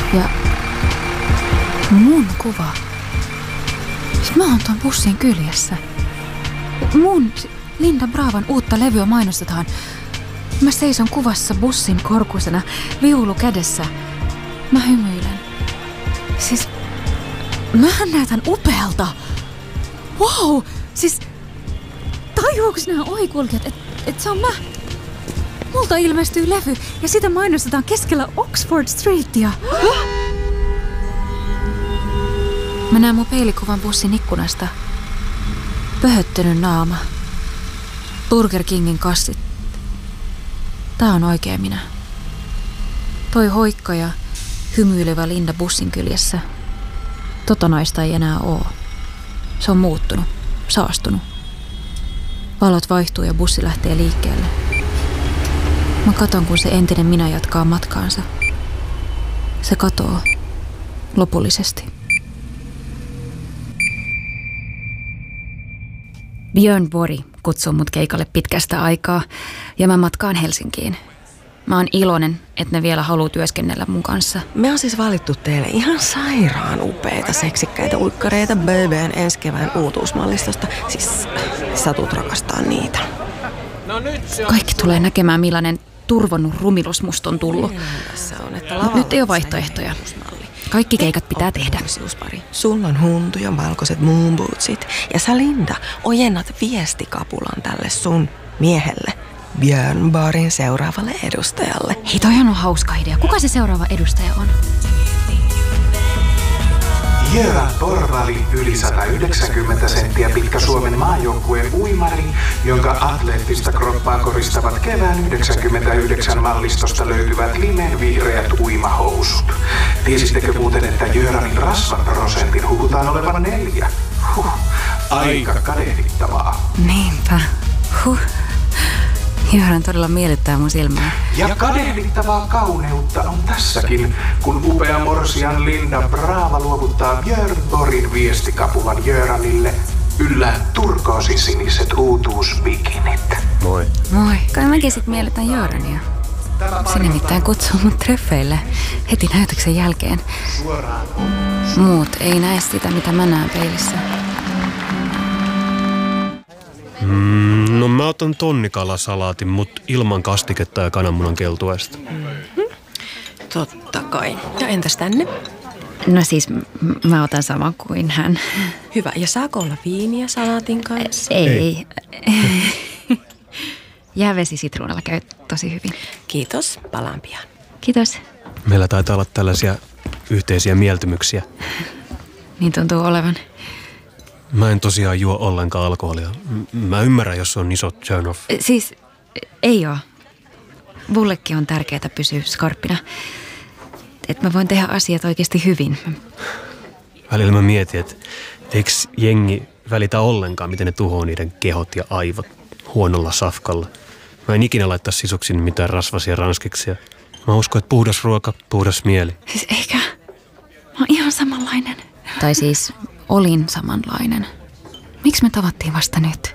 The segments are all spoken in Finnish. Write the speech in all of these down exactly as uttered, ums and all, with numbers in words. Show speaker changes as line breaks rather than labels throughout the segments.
Ja mun kuva. Mä oon ton bussin kyljessä. Mun Linda Bravan uutta levyä mainostetaan. Mä seison kuvassa bussin korkusena, viulu kädessä. Mä hymyilen. Siis, mähän näytän upealta. Wow! Siis, tajuuks nää ohikulkijat, että et se on mä? Multa ilmestyy levy ja sitä mainostetaan keskellä Oxford Streetia. Mä näen mun peilikuvan bussin ikkunasta. Pöhöttynyt naama. Burger Kingin kassit. Tää on oikea minä. Toi hoikka ja hymyilevä Linda bussin kyljessä. Tota naista ei enää oo. Se on muuttunut, saastunut. Valot vaihtuu ja bussi lähtee liikkeelle. Mä katon, kun se entinen minä jatkaa matkaansa. Se katoo. Lopullisesti. Björn Borg kutsuu mut keikalle pitkästä aikaa ja mä matkaan Helsinkiin. Mä oon iloinen, että ne vielä haluaa työskennellä mun kanssa.
Me on siis valittu teille ihan sairaan upeita seksikkäitä uikkareita B B:n ensi kevään uutuusmallistosta. Siis sä tulet rakastaa niitä.
Kaikki tulee näkemään, millainen turvonnut rumilus musta on tullut. Mut nyt ei ole vaihtoehtoja. Kaikki keikat pitää tehdä.
Sulla on huntu ja valkoiset moonbootsit. Ja sä, Linda, ojennat viestikapulan tälle sun miehelle. Björn Borgin seuraavalle edustajalle.
Hei, toi on hauska idea. Kuka se seuraava edustaja on?
Göran Borvali, yli sata yhdeksänkymmentä senttiä pitkä Suomen maajoukkueen uimari, jonka atleettista kroppaa koristavat kevään yhdeksänkymmentäyhdeksän mallistosta löytyvät limenvihreät uimahousut. Tiesittekö muuten, että Göranin rasvaprosentin huhutaan olevan neljä? Huh, aika kadehdittavaa.
Niinpä. Huh. Göran todella miellyttää mun silmää.
Ja kadehdittavaa kauneutta on tässäkin, kun upea morsian Linda Brava luovuttaa Björn Borgin viestikapulan Göranille yllä turkoosisiniset uutuusbikinit.
Moi.
Moi. Kai mäkin sit miellytän Görania. Se nimittäin kutsuu mut treffeille heti näytöksen jälkeen. Muut ei näe sitä, mitä mä näen peilissä.
Mm, no mä otan tonnikalasalatin, mut ilman kastiketta ja kananmunan keltuesta.
Mm-hmm. Totta kai. Ja entäs tänne?
No siis m- mä otan saman kuin hän.
Hyvä. Ja saako olla viiniä salaatin kanssa?
Ei. ei. Jäävesi sitruunalla käy tosi hyvin.
Kiitos. Palaan pian.
Kiitos.
Meillä taitaa olla tällaisia yhteisiä mieltymyksiä.
Niin tuntuu olevan.
Mä en tosiaan juo ollenkaan alkoholia. Mä ymmärrän, jos se on iso turn off.
Siis ei oo. Mullekin on tärkeää pysyä skarppina. Että mä voin tehdä asiat oikeasti hyvin.
Välillä mä mietin, että eikö jengi välitä ollenkaan, miten ne tuhoaa niiden kehot ja aivot huonolla safkalla. Mä en ikinä laittaa sisuksiin mitään rasvasia ranskiksia. Mä uskon, että puhdas ruoka, puhdas mieli.
Siis eikä. Mä oon ihan samanlainen. Tai siis olin samanlainen. Miksi me tavattiin vasta nyt?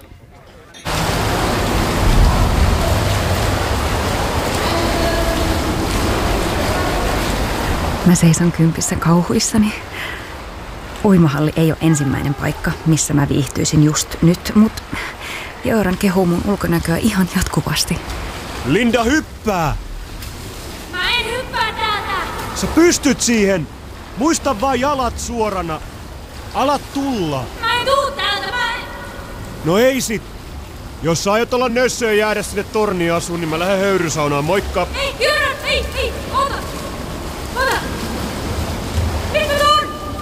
Mä seison kympissä kauhuissani. Uimahalli ei ole ensimmäinen paikka, missä mä viihtyisin just nyt, mutta Göran kehuu mun ulkonäköä ihan jatkuvasti.
Linda, hyppää!
Mä en hyppää täältä!
Sä pystyt siihen! Muista vaan jalat suorana. Alat tulla.
Mä en tuu täältä, mä en...
No ei sit. Jos sä aiot olla nössö ja jäädä sinne torniin asuun, niin mä lähden höyrysaunaan. Moikka!
Ei, Göran, ei!